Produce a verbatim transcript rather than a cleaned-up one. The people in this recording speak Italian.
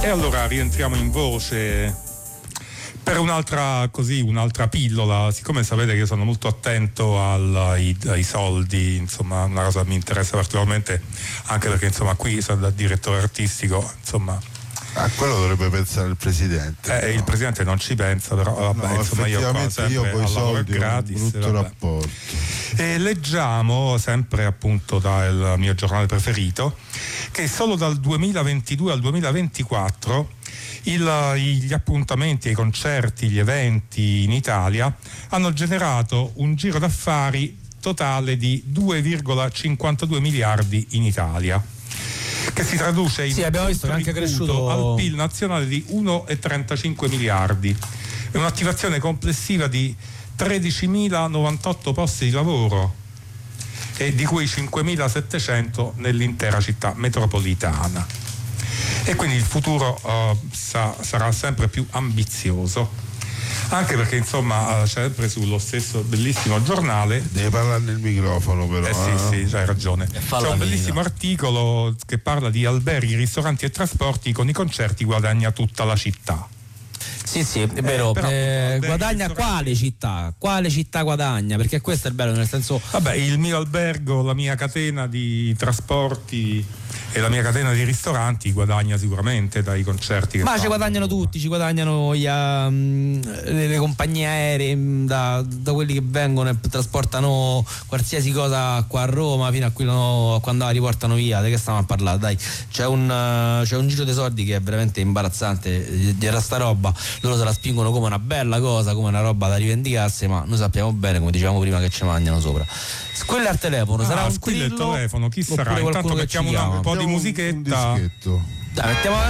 allora rientriamo in voce per un'altra così, un'altra pillola. Siccome sapete che io sono molto attento al, ai, ai soldi, insomma, una cosa che mi interessa particolarmente, anche perché insomma qui sono da direttore artistico, insomma. A quello dovrebbe pensare il presidente. Eh, no? Il presidente non ci pensa, però vabbè, no, insomma io qua sempre io con i soldi gratis, ho un brutto vabbè. rapporto. E leggiamo sempre appunto dal mio giornale preferito che solo dal duemilaventidue al duemilaventiquattro il, gli appuntamenti, i concerti, gli eventi in Italia hanno generato un giro d'affari totale di due virgola cinquantadue miliardi in Italia, che si traduce in sì, abbiamo visto che è anche cresciuto al P I L nazionale di uno virgola trentacinque miliardi e un'attivazione complessiva di tredicimilanovantotto posti di lavoro, e di cui cinquemilasettecento nell'intera città metropolitana. E quindi il futuro uh, sa, sarà sempre più ambizioso, anche perché insomma sempre sullo stesso bellissimo giornale deve parlare nel microfono però eh sì eh? sì, hai ragione, c'è un bellissimo articolo che parla di alberghi, ristoranti e trasporti, con i concerti guadagna tutta la città. Sì, sì, è vero. Eh, però, eh, guadagna quale città? Quale città guadagna? Perché questo è il bello, nel senso. Vabbè, il mio albergo, la mia catena di trasporti e la mia catena di ristoranti guadagna sicuramente dai concerti che ma fanno. Ci guadagnano tutti, ci guadagnano gli, um, le, le compagnie aeree, da, da quelli che vengono e trasportano qualsiasi cosa qua a Roma fino a, qui no, a quando la riportano via. Di che stiamo a parlare? Dai, c'è un, uh, c'è un giro dei soldi che è veramente imbarazzante. Era sta roba, loro se la spingono come una bella cosa, come una roba da rivendicarsi, ma noi sappiamo bene, come dicevamo prima, che ci mangiano sopra. Squilla al telefono, ah, sarà un squilla il trillo, telefono, chi sarà? Intanto mettiamo un po' di musichetta. Un dischetto. Dai, mettiamo